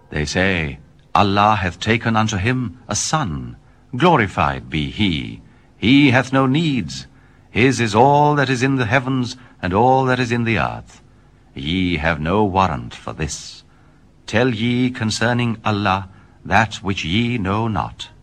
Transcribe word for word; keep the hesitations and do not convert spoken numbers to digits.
They say, Allah hath taken unto him a son. Glorified be he. He hath no needs. His is all that is in the heavens and all that is in the earth. Ye have no warrant for this. Tell ye concerning Allah that which ye know not.